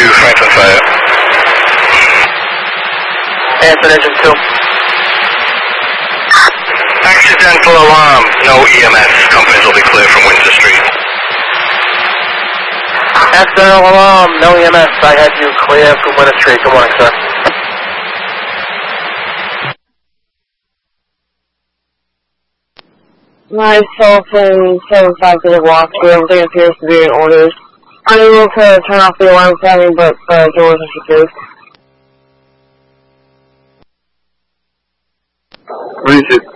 Franklin Fire. Hanson engine 2. Accidental alarm, no EMS. Companies will be clear from Windsor Street. Accidental alarm, no EMS. I had you clear from Windsor Street. Good morning, sir. My cell phone 750 walk through. Everything appears to be in order. Unable to turn off the alarm setting, but the doors are secured. What is it?